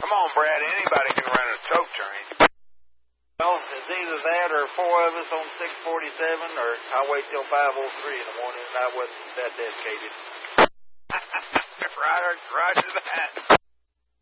Come on, Brad. Anybody can run a tote train. Well, it's either that or 4 of us on 647, or I wait till 5:03 in the morning and I wasn't that dedicated. Roger that.